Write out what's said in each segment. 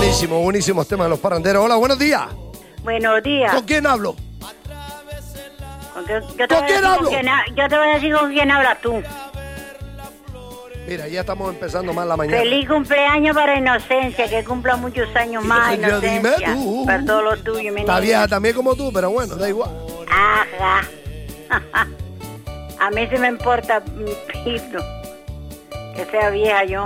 Buenísimo, buenísimos temas de los parranderos. Hola, buenos días. Buenos días. ¿Con quién hablo? ¿Con quién hablo? Yo te voy a decir con quién hablas tú. Mira, ya estamos empezando mal la mañana. Feliz cumpleaños para Inocencia, que cumpla muchos años más, Inocencia. Dime tú. Para todos los tuyos, mi Está niña. vieja también como tú, pero bueno, da igual. Ajá. A mí sí me importa mi pito, que sea vieja yo.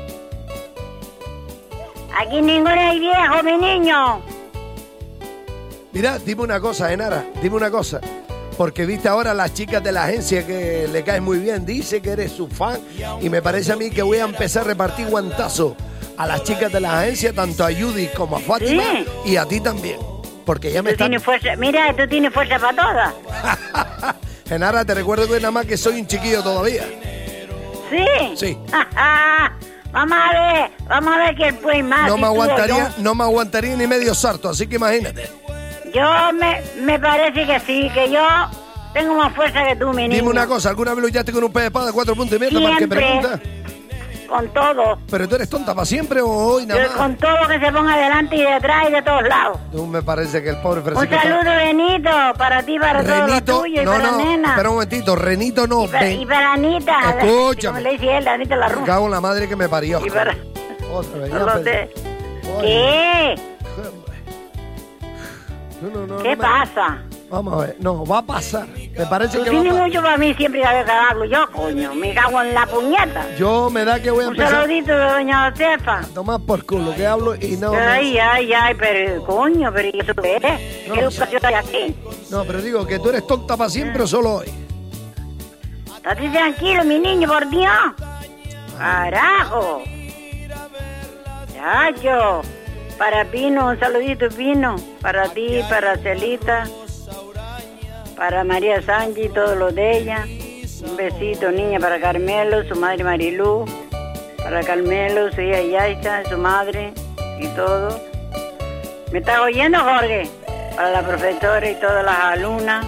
Aquí ninguno hay viejo, mi niño. Mira, dime una cosa, Enara, dime una cosa. Porque viste ahora a las chicas de la agencia que le caes muy bien. Dice que eres su fan. Y me parece a mí que voy a empezar a repartir guantazos a las chicas de la agencia, tanto a Judy como a Fátima. Sí. Y a ti también. Porque ya me Tú están... tienes fuerza. Mira, tú tienes fuerza para todas. Enara, te recuerdo que nada más que soy un chiquillo todavía. ¿Sí? Sí. Vamos a ver quién puede más. No si me tú o aguantaría, yo. no me aguantaría ni medio sarto, así que imagínate. Yo me parece que sí, que yo tengo más fuerza que tú, mi niño. Dime una cosa, ¿alguna vez luchaste con un pez de espada de 4 puntos y medio? Para que Siempre. pregunta. Con todo. ¿Pero tú eres tonta para siempre o hoy nada Yo más? con todo que se ponga adelante y detrás y de todos lados. Tú me parece que el pobre Un Francisco... saludo, Benito, para ti, para todos los Renito, tuyos y no, para no, nena. espera un momentito, Renito no, Y para Anita. Escúchame. Como le dice él, Anita la Me Rúa. cago en la madre que me parió. Y para... Otra vez, No ya, lo pero- sé. Oye, ¿Qué? no, ¿Qué no me- pasa? Vamos a ver, no, va a pasar. Me parece Tú que va a tienes pasar. mucho para mí siempre que hablo yo, coño. Me cago en la puñeta. Yo me da que voy a Un empezar saludito de doña Josefa. a tomar por culo, que hablo y no... Ay, pero coño, pero ¿y eso qué es? No, ¿Qué educación hay aquí? No, pero digo que tú eres tonta para siempre o solo hoy. Estate tranquilo, mi niño, por Dios. Carajo. Chacho. Para Pino, un saludito, Pino. Para ti, para Celita. Para María Sánchez y todos los de ella. Un besito, niña, para Carmelo, su madre Marilú. Para Carmelo, su hija Yaisa, su madre y todo. ¿Me estás oyendo, Jorge? Para la profesora y todas las alumnas.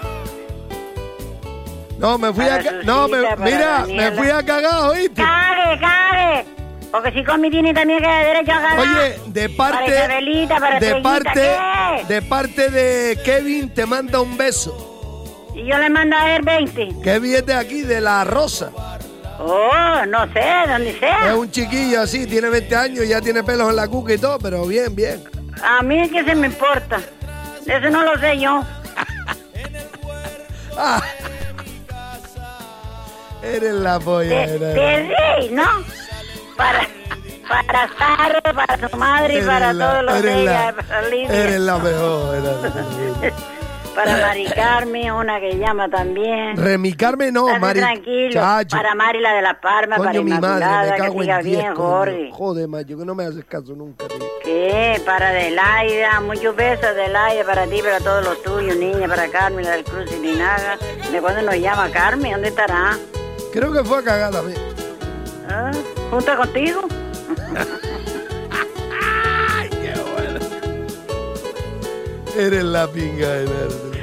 No, me fui Para a... Susita, No, para mira, Daniela. me fui a cagar, ¿oíste? ¡Cague! Porque si Comi tiene también que derecho a ganar. Oye, de parte... Para Isabelita, para de Estrellita, parte... ¿qué? De parte de Kevin te manda un beso. Y yo le mando a él 20. Kevin es de aquí, de La Rosa. Oh, no sé, donde Es sea. un chiquillo así, tiene 20 años, ya tiene pelos en la cuca y todo, pero bien, bien. A mí es que se me importa. Eso no lo sé yo. Ah. Eres la polla. Te reí, ¿no? Para Saro, para su madre y para todos los de ella. Para Lidia. Eres la mejor. Para Mari Carmen, una que llama también. Remi Carmen no, Estate Mari. tranquilo. Chacho. Para Mari, la de La Palma, para Coño, mi madre, Inmaculada, me que cago siga en 10. bien, Jorge. Joder, macho, que no me haces caso nunca, tío. ¿Qué? Para Adelaida, muchos besos, Adelaida, para ti, para todos los tuyos, niña, para Carmen, la del Cruz y Linaga. ¿De cuándo nos llama Carmen? ¿Dónde estará? Creo que fue a cagar también. ¿Ah? ¿Junta contigo? Ay, qué bueno. Eres la pinga, Enaro.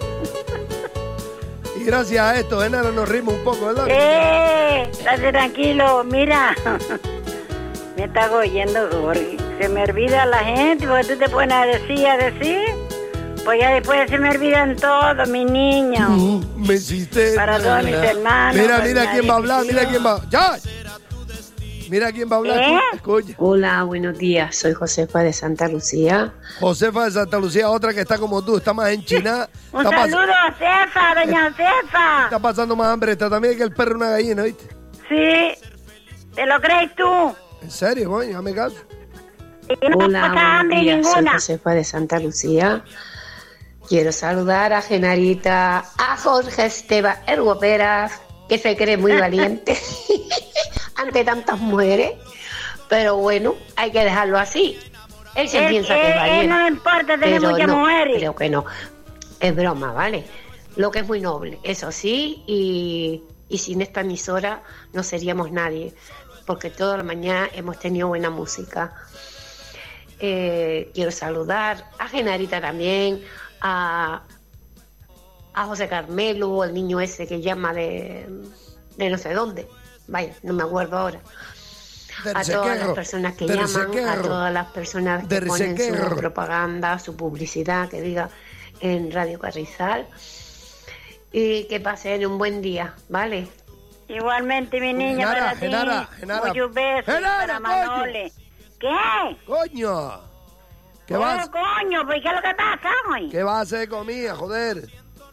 Y gracias a esto, Enaro, nos rimos un poco, ¿verdad? Estate tranquilo, mira. Me está oyendo, Jorge. Se me olvida la gente, porque tú te pones a decir. Pues ya después se me olvidan todos, mis niños. Me hiciste... Para todos mis hermanos. Mira, para mira quién va a hablar, mira quién va... ¡Ya! Mira quién va a hablar. Escucha. Hola, buenos días. Soy Josefa de Santa Lucía. Josefa de Santa Lucía, otra que está como tú, está más enchinada. Un saludo, Josefa, doña Josefa. Está pasando más hambre, está también que el perro una gallina, ¿viste? Sí, ¿te lo crees tú? ¿En serio, coño? Hazme caso. Hola, buenos días. Soy ninguna. Josefa de Santa Lucía. Quiero saludar a Genarita, a Jorge Esteban Ergoperas, que se cree muy valiente ante tantas mujeres. Pero bueno, hay que dejarlo así. Él se piensa que es valiente. No le importa tener pero muchas no, mujeres. creo que no. Es broma, ¿vale? Lo que es muy noble, eso sí, y sin esta emisora no seríamos nadie, porque toda la mañana hemos tenido buena música. Quiero saludar a Genarita también, a José Carmelo, el niño ese que llama de no sé dónde, vaya, no me acuerdo ahora. a todas las personas que llaman, a todas las personas que ponen su propaganda, su publicidad, que diga en Radio Carrizal, y que pasen un buen día, ¿vale? Igualmente, mi niña, para ti. Muchos besos para Manole. ¿Qué? ¡Coño! ¿Qué vas? Coño, pues ¿qué es lo que pasa hoy? ¿Qué vas a hacer de comida, joder?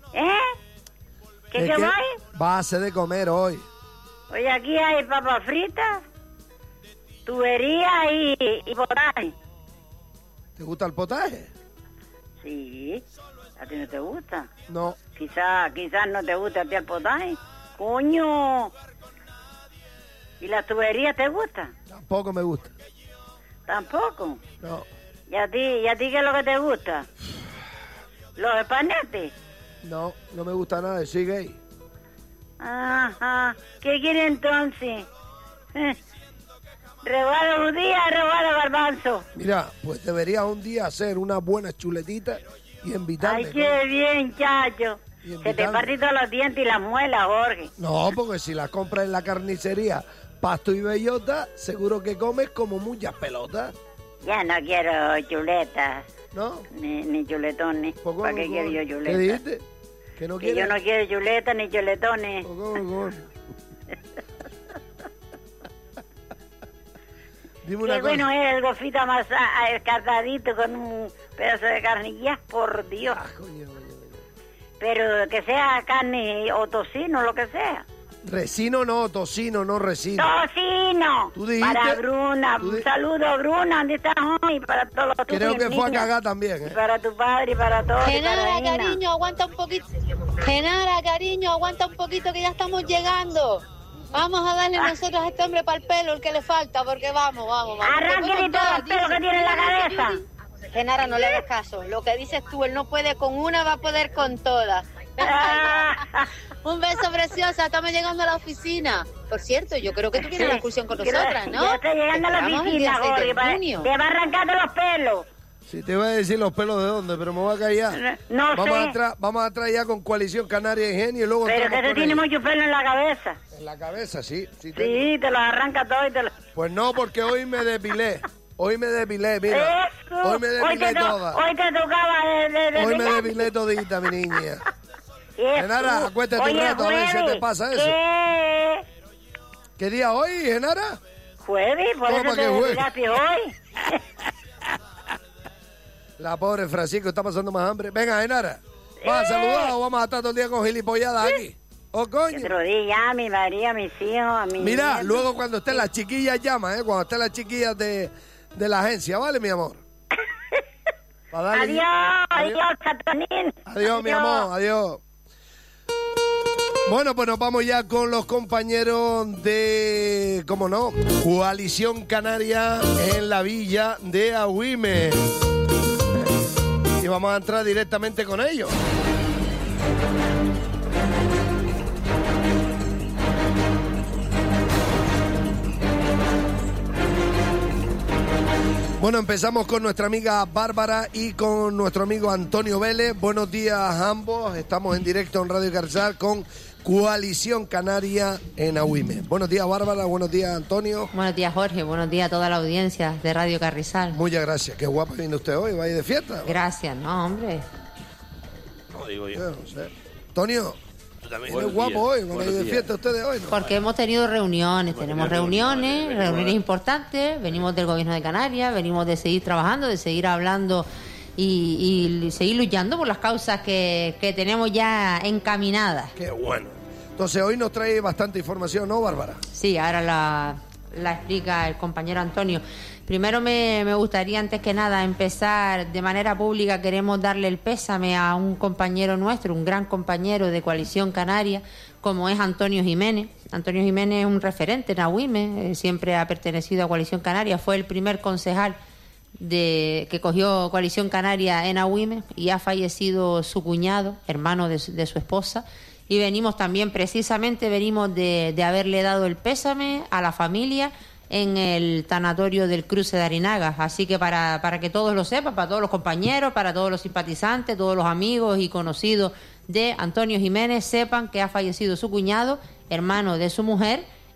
¿Qué voy? Vas a hacer de comer hoy. Oye, aquí hay papas fritas, tubería y potaje. ¿Te gusta el potaje? Sí. ¿A ti no te gusta? No. Quizás no te guste a ti el potaje. ¡Coño! ¿Y la tubería te gusta? Tampoco me gusta. ¿Tampoco? No. ¿Y a ti qué es lo que te gusta? ¿Los espanetes? No me gusta nada, soy gay. Ajá. ¿Qué quiere entonces? Rebalo judía, rebalo garbanzo. Mira, pues deberías un día hacer una buena chuletita y invitarme. Ay, qué bien, chacho. Se te partí todos los dientes y las muelas, Jorge. No, porque si las compras en la carnicería Pasto y Bellota, seguro que comes como muchas pelotas. Ya no quiero chuletas. ¿No? Ni chuletones. ¿Para qué quiero yo chuletas? ¿Qué dijiste? ¿Que no quieres? Yo no quiero chuletas ni chuletones. Dime una qué cosa. Bueno es el gofito más escardadito con un pedazo de carne. Ya, por Dios. Coño. Pero que sea carne o tocino, lo que sea. Resino no, tocino, no resino. ¡Tocino! ¿Tú dijiste? Para Bruna, un saludo, Bruna, ¿dónde estás hoy? Para todos los creo que fue a cagar también, ¿eh? Para tu padre y para todos. Genara, cariño, aguanta un poquito. Genara, cariño, aguanta un poquito que ya estamos llegando. Vamos a darle nosotros a este hombre para el pelo, el que le falta, porque vamos. Arránquele todos los pelos que tiene en la cabeza. Genara, no le hagas caso. Lo que dices tú, él no puede con una, va a poder con todas. Un beso, preciosa. Estamos llegando a la oficina. Por cierto, yo creo que tú tienes la excursión con nosotras, ¿no? Ya estoy llegando a la oficina, Jorge. Te va a arrancarte los pelos. Sí, te iba a decir los pelos de dónde, pero me voy a callar. No sé. Vamos atrás ya con Coalición Canaria Ingenio y luego... Pero que tú tienes mucho pelo en la cabeza. En la cabeza, sí. Sí, te los arranca todo y te los... Pues no, porque hoy me depilé. Mira. Eso. Hoy me depilé toda. Hoy te tocaba Hoy me depilé todita, mi niña. Genara, acuéstate un rato, a ver si te pasa eso. ¿Qué día hoy, Genara? Jueves, por eso te depilaste hoy. La pobre Francisco está pasando más hambre. Venga, Genara, ¿vas a saludar o vamos a estar todo el día con gilipolladas aquí? ¿Oh, coño? Otro día, a mi María, a mis hijos, a mi Mira, nieto. luego cuando estén las chiquillas llama, cuando estén las chiquillas de la agencia, ¿vale, mi amor? Adiós, Catonín. Adiós, mi amor, adiós. Bueno, pues nos vamos ya con los compañeros de, ¿cómo no? Coalición Canaria en la villa de Agüime. Y vamos a entrar directamente con ellos. Bueno, empezamos con nuestra amiga Bárbara y con nuestro amigo Antonio Vélez. Buenos días a ambos. Estamos en directo en Radio Carrizal con Coalición Canaria en Agüime. Buenos días, Bárbara. Buenos días, Antonio. Buenos días, Jorge. Buenos días a toda la audiencia de Radio Carrizal. Muchas gracias. Qué guapa viene usted hoy. ¿Va a ir de fiesta? Gracias. No, hombre. No, digo yo. No sé. Antonio, tú también eres guapo hoy. ¿Van a ir de fiesta ustedes hoy? ¿No? Porque hemos tenido reuniones. Tenemos reuniones importantes. Venimos del gobierno de Canarias. Venimos de seguir trabajando, de seguir hablando y seguir luchando por las causas que tenemos ya encaminadas. Qué bueno. Entonces hoy nos trae bastante información, ¿no, Bárbara? Sí, ahora la explica el compañero Antonio. Primero me gustaría, antes que nada, empezar de manera pública. Queremos darle el pésame a un compañero nuestro, un gran compañero de Coalición Canaria, como es Antonio Jiménez. Antonio Jiménez es un referente en Agüime, siempre ha pertenecido a Coalición Canaria, fue el primer concejal que cogió Coalición Canaria en Agüime y ha fallecido su cuñado, hermano de su esposa. Y venimos también, precisamente, de haberle dado el pésame a la familia en el tanatorio del Cruce de Arinaga. Así que para que todos lo sepan, para todos los compañeros, para todos los simpatizantes, todos los amigos y conocidos de Antonio Jiménez, sepan que ha fallecido su cuñado, hermano de su mujer,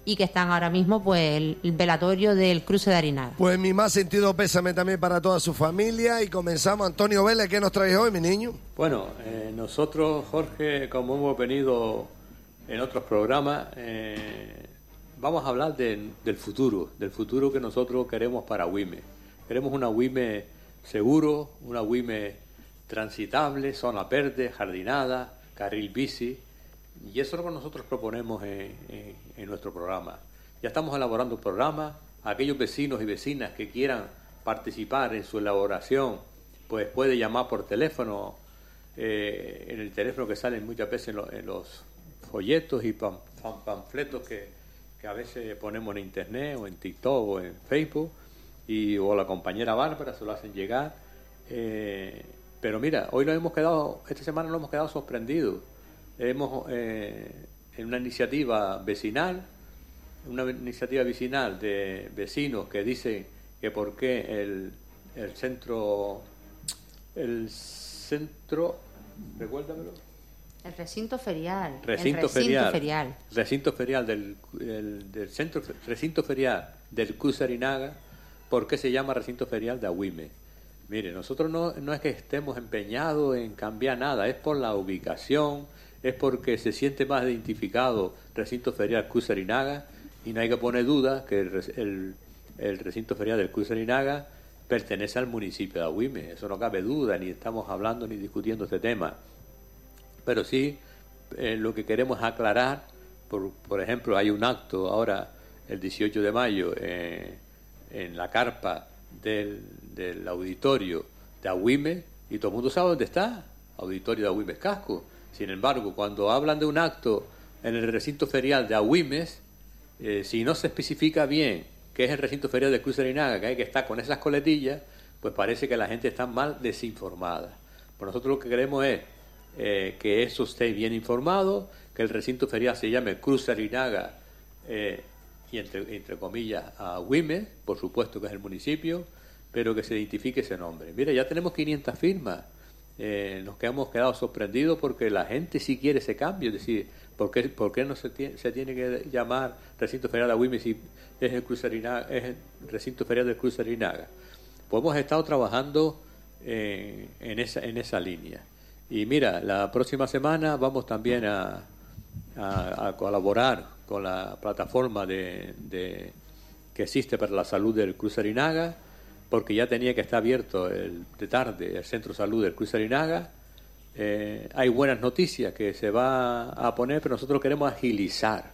y que están ahora mismo pues el velatorio del cruce de Arinaga. Pues mi más sentido pésame también para toda su familia y comenzamos. Antonio Vélez, ¿qué nos traes hoy, mi niño? Bueno, nosotros, Jorge, como hemos venido en otros programas, vamos a hablar del futuro que nosotros queremos para Güime. Queremos una Güime seguro, una Güime transitable, zona verde, jardinada, carril bici, y eso es lo que nosotros proponemos en nuestro programa. Ya estamos elaborando un programa. Aquellos vecinos y vecinas que quieran participar en su elaboración, pues puede llamar por teléfono, en el teléfono que salen muchas veces en los folletos y panfletos que a veces ponemos en internet o en TikTok o en Facebook, o la compañera Bárbara se lo hacen llegar. Pero mira, esta semana nos hemos quedado sorprendidos. En una iniciativa vecinal de vecinos que dicen que por qué el centro, recuérdamelo. El recinto ferial. Recinto ferial del Cruce Arinaga, ¿por qué se llama recinto ferial de Agüime? Mire, nosotros no es que estemos empeñados en cambiar nada, es por la ubicación, es porque se siente más identificado recinto ferial Cruce Arinaga, y no hay que poner duda que el recinto ferial del Cruce Arinaga pertenece al municipio de Agüime. Eso no cabe duda, ni estamos hablando ni discutiendo este tema. Pero sí, lo que queremos aclarar, por ejemplo, hay un acto ahora, el 18 de mayo, en la carpa del auditorio de Agüime, y todo el mundo sabe dónde está, auditorio de Agüimes Casco. Sin embargo, cuando hablan de un acto en el recinto ferial de Agüimes, si no se especifica bien qué es el recinto ferial de Cruce Arinaga, que hay que estar con esas coletillas, pues parece que la gente está mal desinformada. Pues nosotros lo que queremos es que eso esté bien informado, que el recinto ferial se llame Cruce Arinaga, y entre comillas Agüimes, por supuesto que es el municipio, pero que se identifique ese nombre. Mira, ya tenemos 500 firmas. Nos hemos quedado sorprendidos porque la gente sí quiere ese cambio. Es decir, ¿por qué no se tiene que llamar recinto ferial de Agüimes si es el recinto ferial del Cruce Arinaga? Pues hemos estado trabajando en esa línea. Y mira, la próxima semana vamos también a colaborar con la plataforma que existe para la salud del Cruce Arinaga, porque ya tenía que estar abierto de tarde el Centro de Salud del Cruce Arinaga. Hay buenas noticias que se va a poner, pero nosotros queremos agilizar.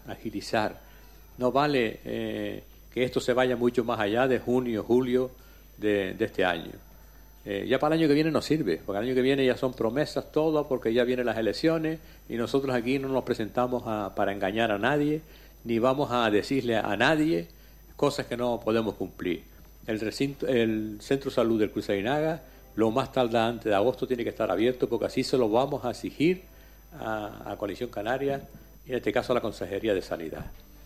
No vale que esto se vaya mucho más allá de junio, julio de este año. Ya para el año que viene no sirve, porque el año que viene ya son promesas todo, porque ya vienen las elecciones y nosotros aquí no nos presentamos para engañar a nadie, ni vamos a decirle a nadie cosas que no podemos cumplir. El Centro de Salud del Cruce Arinaga, lo más tarde antes de agosto, tiene que estar abierto, porque así se lo vamos a exigir a Coalición Canaria y en este caso a la Consejería de Sanidad.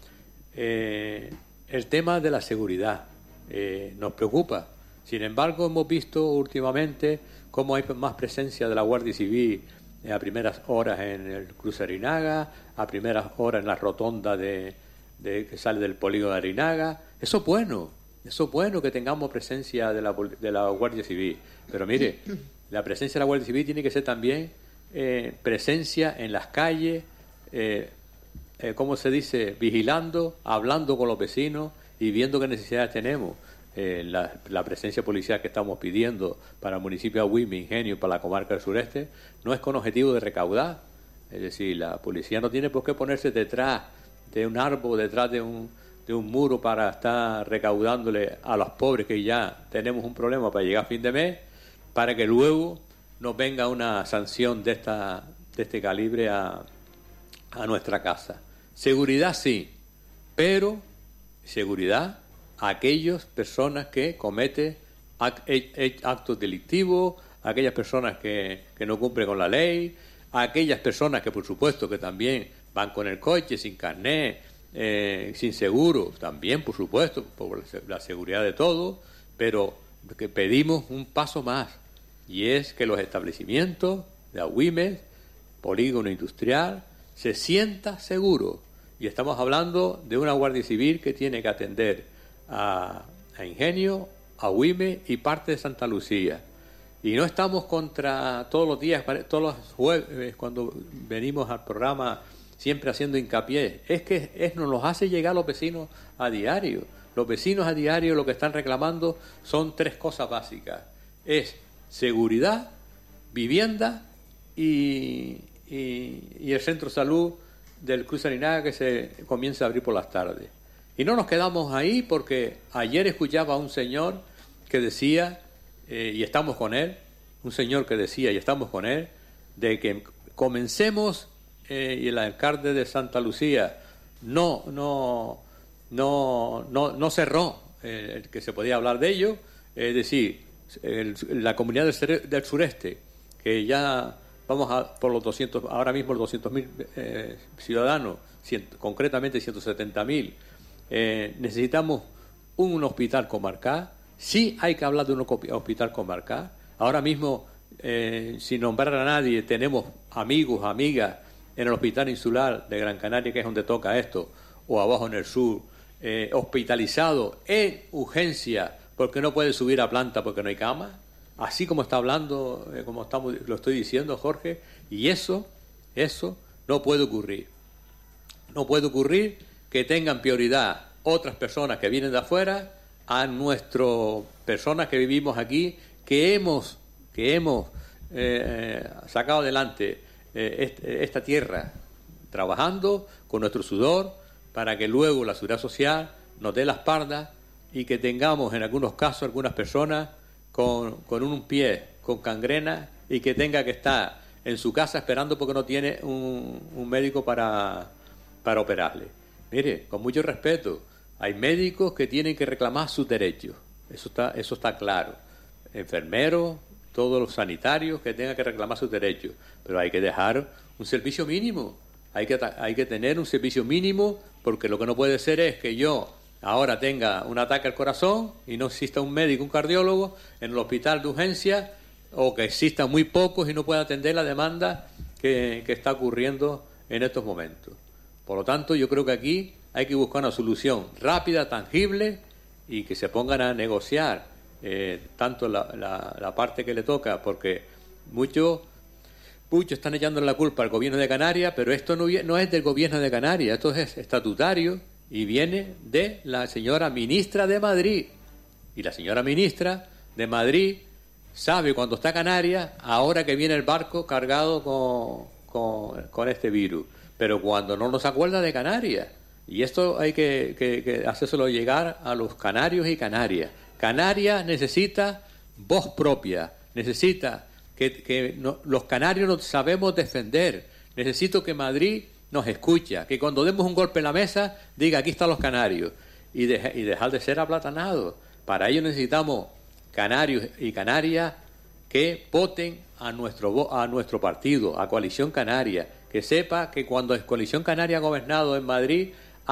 El tema de la seguridad nos preocupa. Sin embargo, hemos visto últimamente cómo hay más presencia de la Guardia Civil a primeras horas en el Cruce Arinaga, a primeras horas en la rotonda que sale del polígono de Arinaga. Eso es bueno que tengamos presencia de la Guardia Civil. Pero mire, la presencia de la Guardia Civil tiene que ser también presencia en las calles, ¿cómo se dice? Vigilando, hablando con los vecinos y viendo qué necesidades tenemos. La presencia policial que estamos pidiendo para el municipio de Agüime, Ingenio, para la comarca del sureste, no es con objetivo de recaudar. Es decir, la policía no tiene por qué ponerse detrás de un árbol, detrás de un muro para estar recaudándole a los pobres, que ya tenemos un problema para llegar a fin de mes, para que luego nos venga una sanción de este calibre a nuestra casa. Seguridad sí, pero seguridad a aquellas personas que cometen actos delictivos, a aquellas personas que no cumplen con la ley, a aquellas personas que por supuesto que también van con el coche sin carnet, sin seguro, también por supuesto, por la seguridad de todos, pero que pedimos un paso más, y es que los establecimientos de Agüimes, polígono industrial, se sienta seguro. Y estamos hablando de una Guardia Civil que tiene que atender a Ingenio, a Güímez y parte de Santa Lucía. Y no estamos contra todos los días, todos los jueves, cuando venimos al programa, siempre haciendo hincapié. Es que nos los hace llegar los vecinos a diario. Los vecinos a diario lo que están reclamando son 3 cosas básicas. Es seguridad, vivienda y el centro de salud del Cruz Arinaga, que se comienza a abrir por las tardes. Y no nos quedamos ahí, porque ayer escuchaba a un señor que decía, y estamos con él, un señor que decía, y estamos con él, de que comencemos, y el alcalde de Santa Lucía no cerró el que se podía hablar de ello, es decir, la comunidad del sureste, que ya vamos por los 200, ahora mismo los 200.000 ciudadanos, concretamente 170.000, necesitamos un hospital comarcal. Sí hay que hablar de un hospital comarcal. Ahora mismo, sin nombrar a nadie, tenemos amigos, amigas en el hospital insular de Gran Canaria, que es donde toca esto, o abajo en el sur, hospitalizado en urgencia porque no puede subir a planta porque no hay cama, así como está hablando, lo estoy diciendo, Jorge, y eso no puede ocurrir. No puede ocurrir que tengan prioridad otras personas que vienen de afuera a nuestras personas que vivimos aquí, que hemos sacado adelante esta tierra trabajando con nuestro sudor para que luego la Seguridad Social nos dé la espalda y que tengamos en algunos casos algunas personas con un pie con gangrena y que tenga que estar en su casa esperando porque no tiene un médico para operarle. Mire, con mucho respeto, hay médicos que tienen que reclamar sus derechos, eso está claro. Enfermeros, todos los sanitarios que tengan que reclamar sus derechos, pero hay que dejar un servicio mínimo, hay que tener un servicio mínimo, porque lo que no puede ser es que yo ahora tenga un ataque al corazón y no exista un médico, un cardiólogo en el hospital de urgencia, o que existan muy pocos y no pueda atender la demanda que está ocurriendo en estos momentos. Por lo tanto, yo creo que aquí hay que buscar una solución rápida, tangible, y que se pongan a negociar tanto la parte que le toca, porque muchos están echando la culpa al gobierno de Canarias, pero esto no es del gobierno de Canarias, esto es estatutario y viene de la señora ministra de Madrid. Y la señora ministra de Madrid sabe cuando está Canarias, ahora que viene el barco cargado con este virus, pero cuando no nos acuerda de Canarias. Y esto hay que hacérselo llegar a los canarios y Canarias. Canarias necesita voz propia, necesita los canarios nos sabemos defender. Necesito que Madrid nos escuche, que cuando demos un golpe en la mesa diga aquí están los canarios y dejar de ser aplatanados. Para ello necesitamos canarios y canarias que voten a nuestro partido, a Coalición Canaria, que sepa que cuando Coalición Canaria ha gobernado en Madrid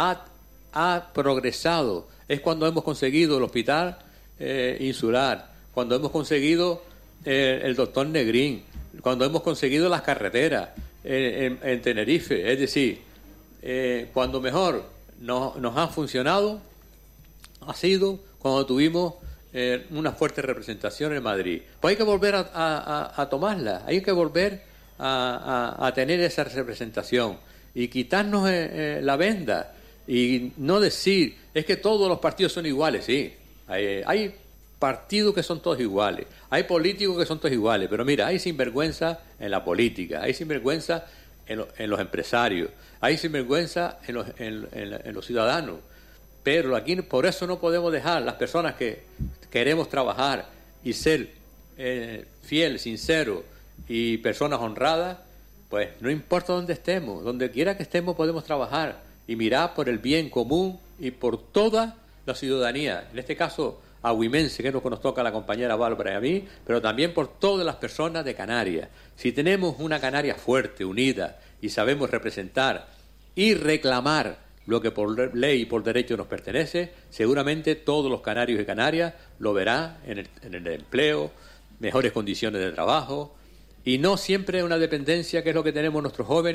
ha progresado. Es cuando hemos conseguido el hospital insular, cuando hemos conseguido el doctor Negrín, cuando hemos conseguido las carreteras en Tenerife. Es decir, cuando mejor nos ha funcionado ha sido cuando tuvimos una fuerte representación en Madrid. Pues hay que volver a tomarla, hay que volver a tener esa representación y quitarnos la venda y no decir, es que todos los partidos son iguales. Sí, hay partidos que son todos iguales, hay políticos que son todos iguales, pero mira, hay sinvergüenza en la política, hay sinvergüenza en los empresarios, hay sinvergüenza en los ciudadanos, pero aquí por eso no podemos dejar las personas que queremos trabajar y ser fiel, sincero y personas honradas, pues no importa dónde estemos, donde quiera que estemos podemos trabajar y mirar por el bien común y por toda la ciudadanía, en este caso agüimense, que es lo que nos toca a la compañera Bárbara y a mí, pero también por todas las personas de Canarias. Si tenemos una Canarias fuerte, unida, y sabemos representar y reclamar lo que por ley y por derecho nos pertenece, seguramente todos los canarios y canarias lo verán en el empleo, mejores condiciones de trabajo, y no siempre una dependencia, que es lo que tenemos nuestros jóvenes,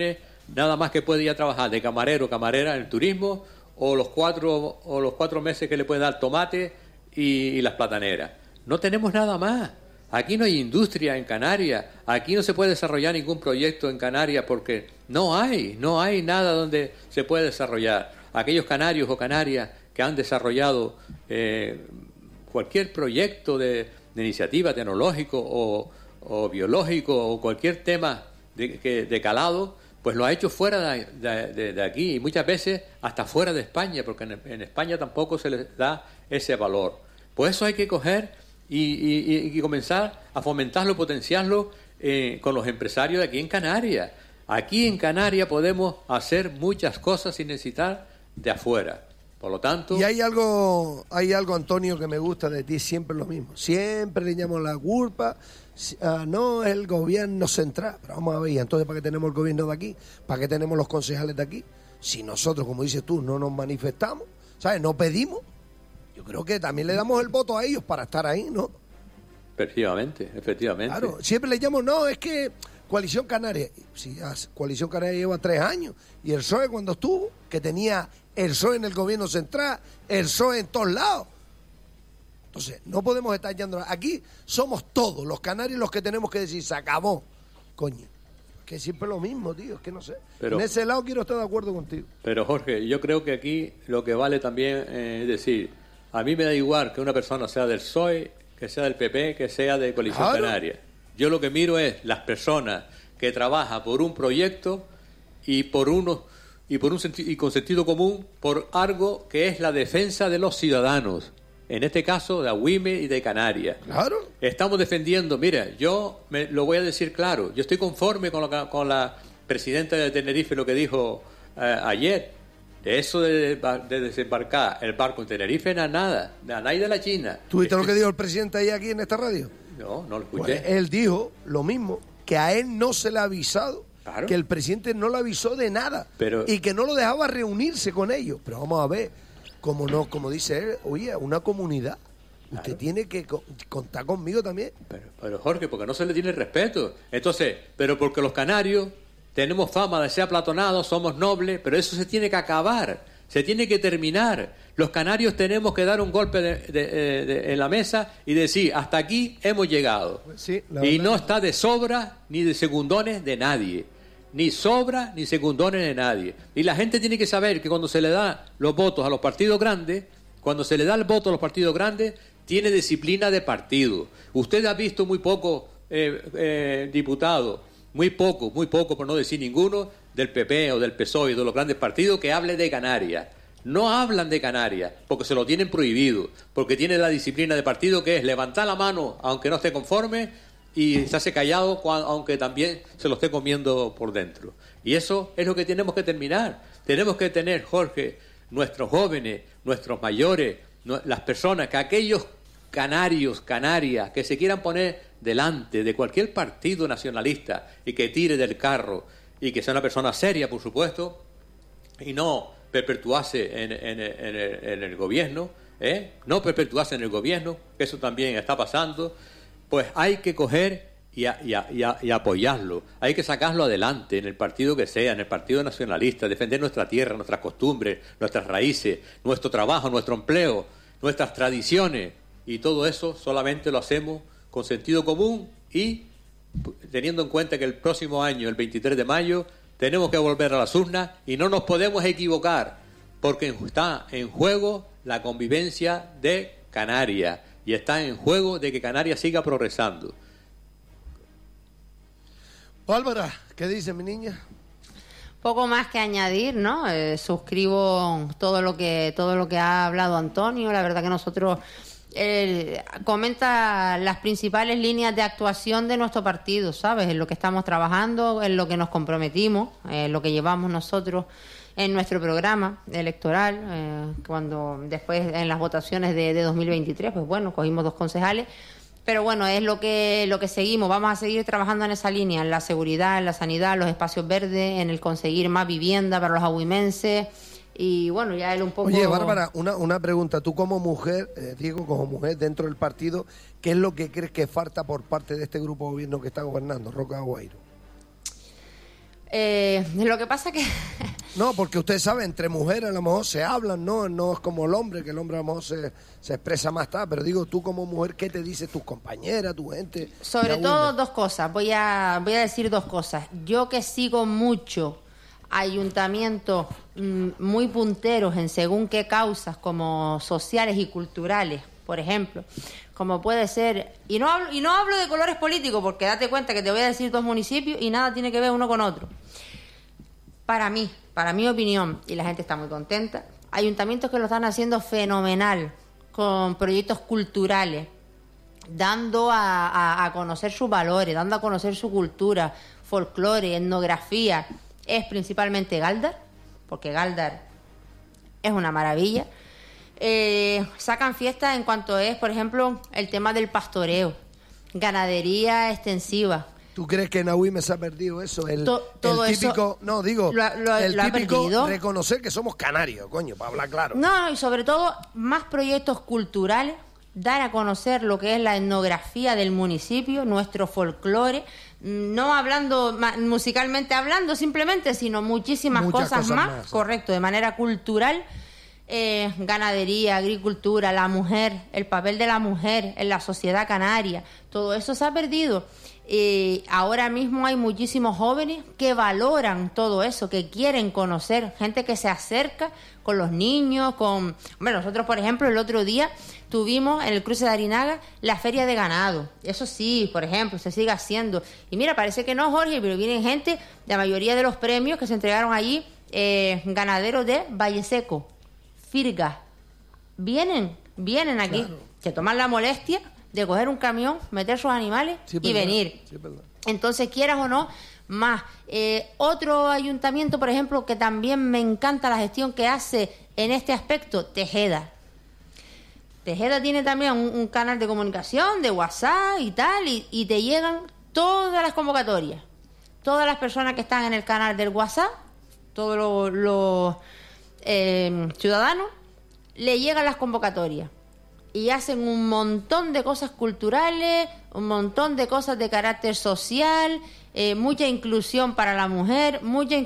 nada más que puede ir a trabajar de camarero o camarera en el turismo, o los 4 meses que le puede dar tomate y las plataneras. No tenemos nada más. Aquí no hay industria en Canarias, aquí no se puede desarrollar ningún proyecto en Canarias porque no hay nada donde se pueda desarrollar. Aquellos canarios o canarias que han desarrollado cualquier proyecto de iniciativa tecnológico o biológico o cualquier tema de calado, pues lo ha hecho fuera de aquí y muchas veces hasta fuera de España, porque en España tampoco se les da ese valor. Pues eso hay que coger y comenzar a fomentarlo, potenciarlo con los empresarios de aquí en Canarias. Aquí en Canarias podemos hacer muchas cosas sin necesitar de afuera. Por lo tanto... Y hay algo, Antonio, que me gusta de ti, siempre lo mismo. Siempre le llamo la culpa, no es el gobierno central. Pero vamos a ver, entonces, ¿para qué tenemos el gobierno de aquí? ¿Para qué tenemos los concejales de aquí? Si nosotros, como dices tú, no nos manifestamos, ¿sabes? No pedimos. Yo creo que también le damos el voto a ellos para estar ahí, ¿no? Efectivamente. Claro, siempre le llamo, no, es que Coalición Canaria, si Coalición Canaria lleva 3 años, y el PSOE cuando estuvo, que tenía el PSOE en el gobierno central, el PSOE en todos lados. Entonces, no podemos estar yendo. Aquí somos todos, los canarios, los que tenemos que decir, se acabó, coño. Que siempre es lo mismo, tío, es que no sé. Pero, en ese lado quiero estar de acuerdo contigo. Pero Jorge, yo creo que aquí lo que vale también es decir, a mí me da igual que una persona sea del PSOE, que sea del PP, que sea de Coalición Canaria. Yo lo que miro es las personas que trabajan por un proyecto y con sentido común por algo que es la defensa de los ciudadanos. En este caso de Agüime y de Canarias. Claro. Estamos defendiendo, mira, yo lo voy a decir claro, yo estoy conforme con la presidenta de Tenerife, lo que dijo ayer. Eso de desembarcar el barco en Tenerife no es nada, a nadie de la China. ¿Tú viste lo que dijo el presidente ahí aquí en esta radio? No lo escuché. Pues él dijo lo mismo, que a él no se le ha avisado, claro, que el presidente no le avisó de nada, y que no lo dejaba reunirse con ellos. Pero vamos a ver, como dice él, oye, una comunidad, claro, usted tiene que contar conmigo también. Pero Jorge, porque no se le tiene respeto. Entonces, pero porque los canarios tenemos fama de ser aplatonados, somos nobles, pero eso se tiene que acabar, se tiene que terminar. Los canarios tenemos que dar un golpe en la mesa y decir, hasta aquí hemos llegado. Sí, y no está de sobra ni de segundones de nadie. Ni sobra ni segundones de nadie. Y la gente tiene que saber que cuando se le da los votos a los partidos grandes, tiene disciplina de partido. Usted ha visto muy poco diputados, muy poco, por no decir ninguno, del PP o del PSOE, de los grandes partidos, que hable de Canarias. No hablan de Canarias, porque se lo tienen prohibido, porque tiene la disciplina de partido, que es levantar la mano aunque no esté conforme y se hace callado aunque también se lo esté comiendo por dentro. Y eso es lo que tenemos que terminar. Tenemos que tener, Jorge, nuestros jóvenes, nuestros mayores, las personas, que aquellos canarios, canarias, que se quieran poner delante de cualquier partido nacionalista y que tire del carro y que sea una persona seria, por supuesto, y no perpetuarse en el gobierno, no perpetuarse en el gobierno, que eso también está pasando, pues hay que coger y apoyarlo, hay que sacarlo adelante en el partido que sea, en el partido nacionalista, defender nuestra tierra, nuestras costumbres, nuestras raíces, nuestro trabajo, nuestro empleo, nuestras tradiciones, y todo eso solamente lo hacemos con sentido común y teniendo en cuenta que el próximo año, el 23 de mayo, tenemos que volver a las urnas y no nos podemos equivocar, porque está en juego la convivencia de Canarias y está en juego de que Canarias siga progresando. Bárbara, ¿qué dice mi niña? Poco más que añadir, ¿no? Suscribo todo lo que ha hablado Antonio. La verdad que nosotros comenta las principales líneas de actuación de nuestro partido, ¿sabes? En lo que estamos trabajando, en lo que nos comprometimos, en lo que llevamos nosotros en nuestro programa electoral, cuando después en las votaciones de 2023, pues bueno, cogimos 2 concejales, pero bueno, es lo que seguimos. Vamos a seguir trabajando en esa línea, en la seguridad, en la sanidad, los espacios verdes, en el conseguir más vivienda para los agüimenses. Y bueno, ya él un poco... Oye, Bárbara, una pregunta. Tú como mujer, Diego, como mujer dentro del partido, ¿qué es lo que crees que falta por parte de este grupo de gobierno que está gobernando, Roca Aguairo? Lo que pasa que... No, porque usted sabe, entre mujeres a lo mejor se hablan, no es como el hombre, que el hombre a lo mejor se expresa más tarde, pero digo, tú como mujer, ¿qué te dice tus compañeras, tu gente? Sobre todo dos cosas, voy a decir dos cosas. Yo que sigo mucho ayuntamientos muy punteros en según qué causas, como sociales y culturales, por ejemplo, como puede ser, y no hablo de colores políticos, porque date cuenta que te voy a decir dos municipios y nada tiene que ver uno con otro. Para mi opinión, y la gente está muy contenta, ayuntamientos que lo están haciendo fenomenal, con proyectos culturales, dando a conocer sus valores, dando a conocer su cultura, folclore, etnografía, es principalmente Galdar, porque Galdar es una maravilla. Sacan fiestas en cuanto es, por ejemplo, el tema del pastoreo, ganadería extensiva. ¿Tú crees que en Agüime se ha perdido eso? Todo el típico, eso no, digo, el lo ha típico perdido. reconocer que somos canarios, coño, para hablar claro. No, y sobre todo, más proyectos culturales, dar a conocer lo que es la etnografía del municipio, nuestro folclore, no hablando musicalmente hablando simplemente, sino muchas cosas más, correcto, de manera cultural. Ganadería, agricultura, la mujer, el papel de la mujer en la sociedad canaria, todo eso se ha perdido. Ahora mismo hay muchísimos jóvenes que valoran todo eso, que quieren conocer, gente que se acerca con los niños, nosotros por ejemplo el otro día tuvimos en el cruce de Arinaga la feria de ganado, eso sí, por ejemplo, se sigue haciendo, y mira, parece que no, Jorge, pero vienen gente, la mayoría de los premios que se entregaron allí, ganaderos de Valle Seco, Firga, vienen aquí, claro, que toman la molestia de coger un camión, meter sus animales y venir. Sí, entonces, quieras o no, más. Otro ayuntamiento, por ejemplo, que también me encanta la gestión que hace en este aspecto, Tejeda. Tejeda tiene también un canal de comunicación, de WhatsApp y tal, y te llegan todas las convocatorias. Todas las personas que están en el canal del WhatsApp, todos los ciudadanos, le llegan las convocatorias. Y hacen un montón de cosas culturales, un montón de cosas de carácter social, mucha inclusión para la mujer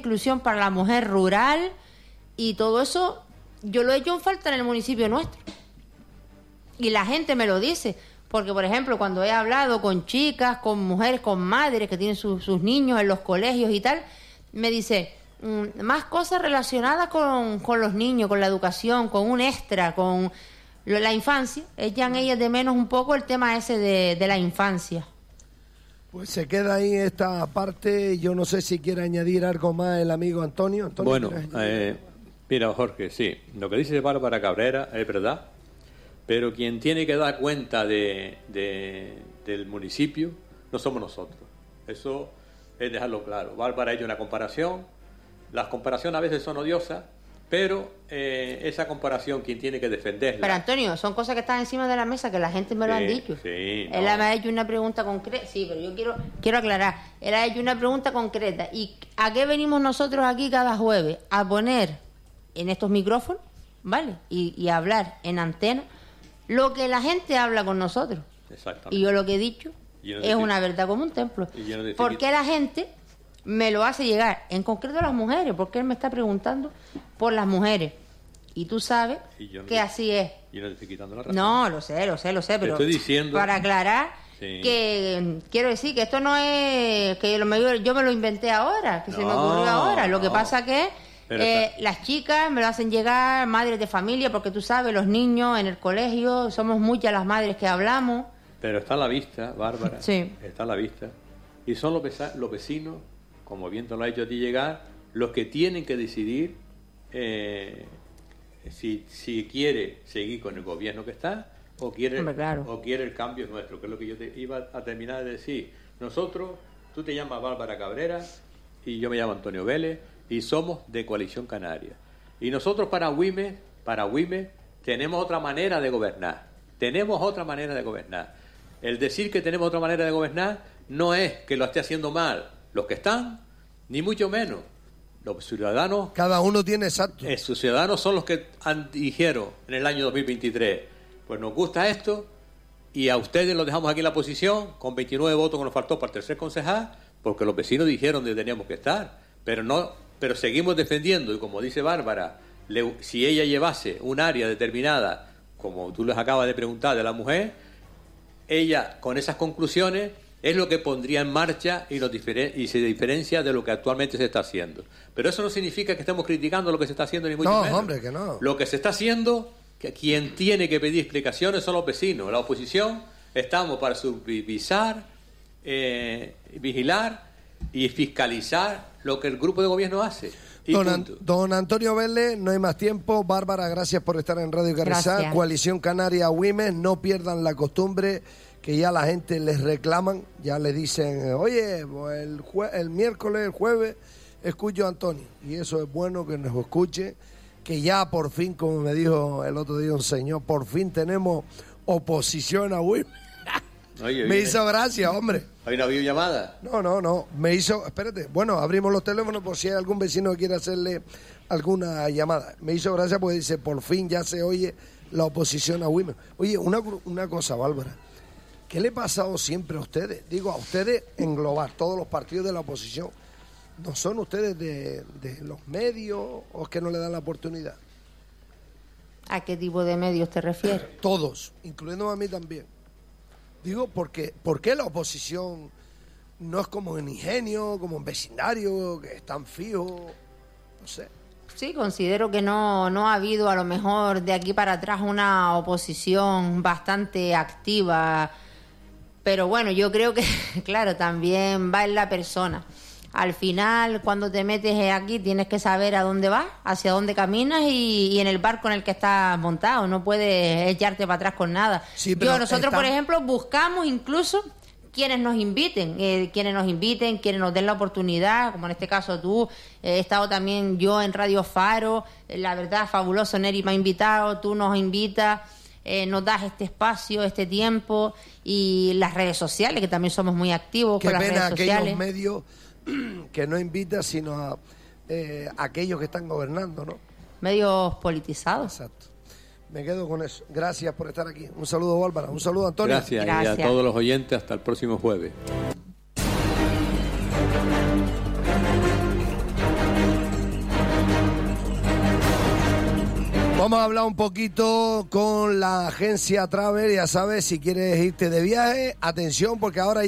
rural, y todo eso yo lo he hecho en falta en el municipio nuestro. Y la gente me lo dice, porque por ejemplo cuando he hablado con chicas, con mujeres, con madres que tienen sus niños en los colegios y tal, me dice más cosas relacionadas con los niños, con la educación, con un extra, con la infancia, echan ellas de menos un poco el tema ese de la infancia. Pues se queda ahí esta parte. Yo no sé si quiere añadir algo más el amigo Antonio. Bueno, mira, Jorge, sí, lo que dice Bárbara Cabrera es verdad, pero quien tiene que dar cuenta del municipio no somos nosotros. Eso es dejarlo claro. Bárbara ha hecho una comparación. Las comparaciones a veces son odiosas, pero esa comparación, quien tiene que defenderla. Pero Antonio, son cosas que están encima de la mesa, que la gente me lo han dicho. Sí, Él me ha hecho una pregunta concreta. Sí, pero yo quiero aclarar. Él ha hecho una pregunta concreta. ¿Y a qué venimos nosotros aquí cada jueves? A poner en estos micrófonos, ¿vale? Y a hablar en antena lo que la gente habla con nosotros. Exactamente. Y yo lo que he dicho es una verdad como un templo. ¿Por qué la gente me lo hace llegar? En concreto las mujeres, porque él me está preguntando por las mujeres. Y tú sabes que así es. Yo no te estoy quitando la razón. No, lo sé, pero estoy diciendo, para aclarar que quiero decir que esto no es que yo me lo inventé ahora, que se me ocurrió ahora. Lo que pasa que las chicas me lo hacen llegar, madres de familia, porque tú sabes, los niños en el colegio, somos muchas las madres que hablamos. Pero está a la vista, Bárbara. Sí. Está a la vista. Y son los vecinos, como bien te lo ha hecho a ti llegar, los que tienen que decidir si quiere seguir con el gobierno que está o quiere el cambio nuestro, que es lo que yo te iba a terminar de decir. Nosotros, tú te llamas Bárbara Cabrera y yo me llamo Antonio Vélez y somos de Coalición Canaria. Y nosotros para Agüime tenemos otra manera de gobernar. El decir que tenemos otra manera de gobernar no es que lo esté haciendo mal los que están, ni mucho menos. Los ciudadanos... Cada uno tiene exacto. Sus ciudadanos son los que dijeron en el año 2023, pues nos gusta esto, y a ustedes los dejamos aquí en la posición, con 29 votos que nos faltó para el tercer concejal, porque los vecinos dijeron que teníamos que estar. pero seguimos defendiendo, y como dice Bárbara, si ella llevase un área determinada, como tú les acabas de preguntar de la mujer, ella con esas conclusiones es lo que pondría en marcha y se diferencia de lo que actualmente se está haciendo. Pero eso no significa que estemos criticando lo que se está haciendo, ni mucho menos. No, hombre, que no. Lo que se está haciendo, que quien tiene que pedir explicaciones son los vecinos. La oposición estamos para supervisar, vigilar y fiscalizar lo que el grupo de gobierno hace. Don Antonio Vélez, no hay más tiempo. Bárbara, gracias por estar en Radio Carrizal. Coalición Canaria Women, no pierdan la costumbre, que ya la gente les reclaman, ya le dicen, oye, el miércoles, el jueves, escucho a Antonio. Y eso es bueno que nos escuche, que ya por fin, como me dijo el otro día un señor, por fin tenemos oposición a Women. Oye, me hizo gracia, hombre. ¿Hay una videollamada? No. Me hizo... Espérate. Bueno, abrimos los teléfonos por si hay algún vecino que quiera hacerle alguna llamada. Me hizo gracia porque dice, por fin ya se oye la oposición a Women. Oye, una cosa, Bárbara. ¿Qué le ha pasado siempre a ustedes? Digo, a ustedes en global, todos los partidos de la oposición. ¿No son ustedes de los medios o es que no le dan la oportunidad? ¿A qué tipo de medios te refieres? Todos, incluyéndome a mí también. Digo, ¿por qué la oposición no es como en Ingenio, como en Vecindario, que están fijos? No sé. Sí, considero que no ha habido a lo mejor de aquí para atrás una oposición bastante activa, pero bueno, yo creo que, claro, también va en la persona. Al final, cuando te metes aquí, tienes que saber a dónde vas, hacia dónde caminas y en el barco en el que estás montado. No puedes echarte para atrás con nada. Sí, nosotros, por ejemplo, buscamos incluso quienes nos inviten, quienes nos den la oportunidad, como en este caso tú. He estado también yo en Radio Faro. La verdad, fabuloso, Neri me ha invitado, tú nos invitas. Nos das este espacio, este tiempo, y las redes sociales, que también somos muy activos con las redes sociales. Qué pena aquellos medios que no invita sino a aquellos que están gobernando, ¿no? Medios politizados. Exacto. Me quedo con eso. Gracias por estar aquí. Un saludo, Bárbara. Un saludo, Antonio. Gracias. Y a todos los oyentes, hasta el próximo jueves. Vamos a hablar un poquito con la agencia Travel. Ya sabes, si quieres irte de viaje, atención, porque ahora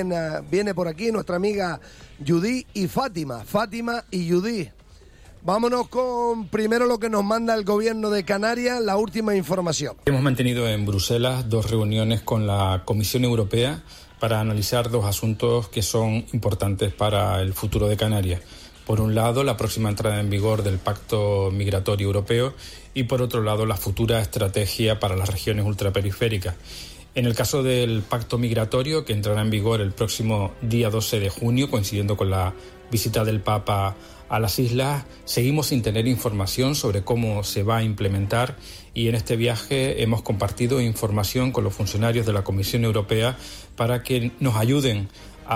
viene por aquí nuestra amiga Judith y Fátima y Judith. Vámonos con primero lo que nos manda el gobierno de Canarias, la última información. Hemos mantenido en Bruselas 2 reuniones con la Comisión Europea para analizar 2 asuntos que son importantes para el futuro de Canarias. Por un lado, la próxima entrada en vigor del Pacto Migratorio Europeo y, por otro lado, la futura estrategia para las regiones ultraperiféricas. En el caso del Pacto Migratorio, que entrará en vigor el próximo día 12 de junio, coincidiendo con la visita del Papa a las islas, seguimos sin tener información sobre cómo se va a implementar, y en este viaje hemos compartido información con los funcionarios de la Comisión Europea para que nos ayuden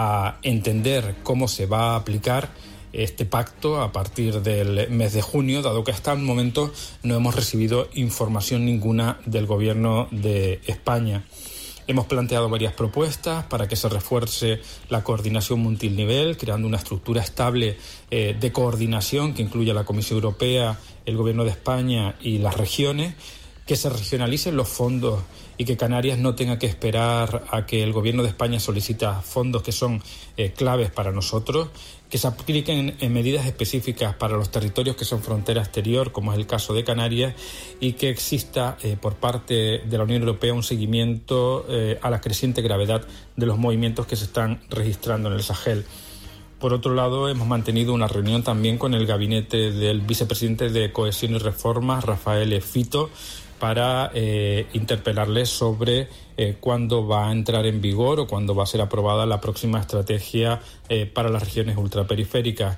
a entender cómo se va a aplicar este pacto a partir del mes de junio, dado que hasta el momento no hemos recibido información ninguna del Gobierno de España. Hemos planteado varias propuestas para que se refuerce la coordinación multinivel, creando una estructura estable de coordinación que incluya la Comisión Europea, el Gobierno de España y las regiones, que se regionalicen los fondos y que Canarias no tenga que esperar a que el Gobierno de España solicita fondos que son claves para nosotros, que se apliquen en medidas específicas para los territorios que son frontera exterior, como es el caso de Canarias, y que exista por parte de la Unión Europea un seguimiento a la creciente gravedad de los movimientos que se están registrando en el Sahel. Por otro lado, hemos mantenido una reunión también con el gabinete del vicepresidente de Cohesión y Reformas, Rafael Fito, para interpelarle sobre cuándo va a entrar en vigor o cuándo va a ser aprobada la próxima estrategia para las regiones ultraperiféricas.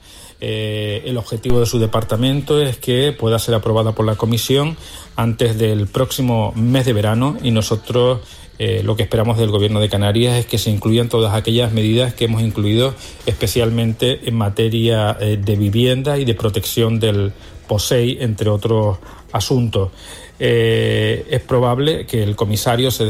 El objetivo de su departamento es que pueda ser aprobada por la Comisión antes del próximo mes de verano, y nosotros lo que esperamos del Gobierno de Canarias es que se incluyan todas aquellas medidas que hemos incluido, especialmente en materia de vivienda y de protección del POSEI, entre otros asuntos. Es probable que el comisario se